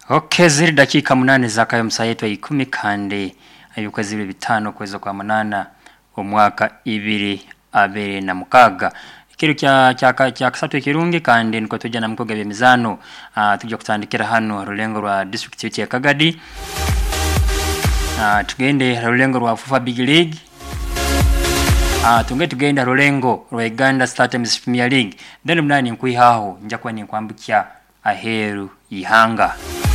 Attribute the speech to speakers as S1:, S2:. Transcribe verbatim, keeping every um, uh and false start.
S1: Okay, ziri dakika munane zakayo msayeto ikumi kande ayuka ziri bitano kweza kwa munana umwaka ibiri abiri na mukaga. Ikiru kya kya kya kasatu ikirungi kandi niko tujya na mkoga bya mizano uh, tujya kutandikira hano rulengo rwa district ya Kagadi. Uh, tugende rulengo rwa Fufa Big League. Ah, tunge tugenda rulengo rwa Uganda Startimes Premier League. Ndende mnani nkui haho njakwa ni kwambukya aheru ihanga.